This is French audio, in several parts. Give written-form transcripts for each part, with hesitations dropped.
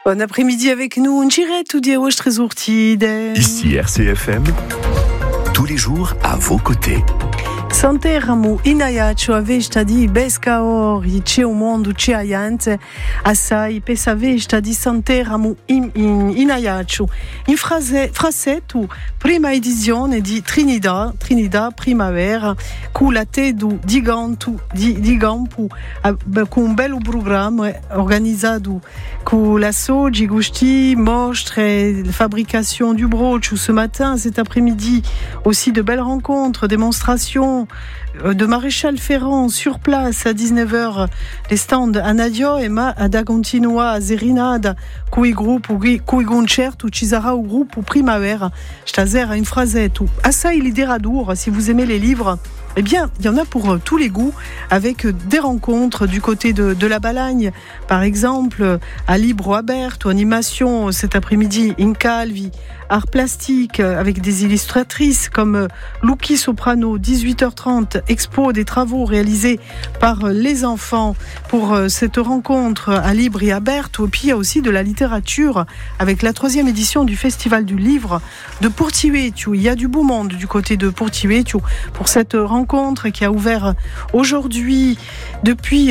Bon après-midi avec nous, on dirait tout dire très urtide. Ici RCFM, tous les jours à vos côtés. Santeramo inayacho avestadi beskaor ice o mondo ce aiante assai pesavestadi santeramo inayacho in frasetto prima edizione di Trinidad Primavera con la tedu di Gampu con un bello programma organizzato con la soji gusti mostre fabrication du broch ce matin cet après-midi aussi de belles rencontres démonstrations de Maréchal Ferrand sur place à 19h les stands a Nadio e da continua a Zerinada cui gruppo cui concerto ci sarà un gruppo Primavera stasera in frasetto assai literatura si vous aimez les livres. Eh bien, il y en a pour tous les goûts, avec des rencontres du côté de la Balagne. Par exemple, à Libro Aberto, animation cet après-midi, in Calvi, art plastique, avec des illustratrices comme Lucky Soprano, 18h30, expo des travaux réalisés par les enfants pour cette rencontre à Libri Aberto. Et puis, il y a aussi de la littérature, avec la 3e édition du Festival du Livre de Portivetio. Il y a du beau monde du côté de Portivetio pour cette rencontre qui a ouvert aujourd'hui depuis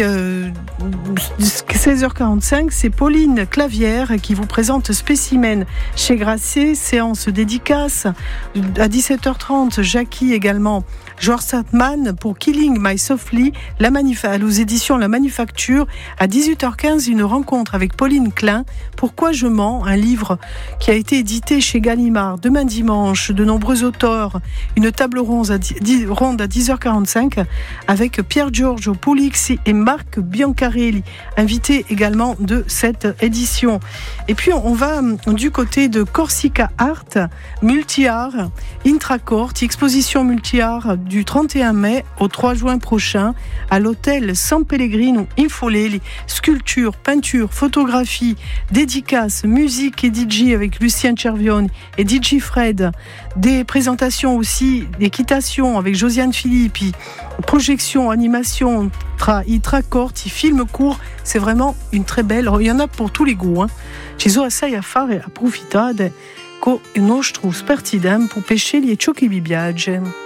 16h45. C'est Pauline Clavière qui vous présente Spécimen chez Grasset, séance dédicace à 17h30. Jackie également, George Satman pour Killing My Softly, aux éditions La Manufacture. À 18h15, une rencontre avec Pauline Klein, Pourquoi je mens, un livre qui a été édité chez Gallimard. Demain dimanche, de nombreux auteurs, une table ronde à 10h45 avec Pierre Giorgio Pulixi et Marc Biancarelli, invités également de cette édition. Et puis on va du côté de Corsica Art, Multi-Art, Intracourt, exposition Multi-Art du 31 mai au 3 juin prochain à l'hôtel San Pellegrino in Foleli. Sculpture, peinture, photographie, dédicaces, musique et DJ avec Lucien Cervione et DJ Fred. Des présentations aussi, d'équitation avec Josiane Filippi, projection, animation, Intracourt, film court. C'est vraiment une très belle. Il y en a pour tous les goûts. Ci sono assai a fare, approfittate con il nostro spertidem pour pêcher les ciocchi viaggi.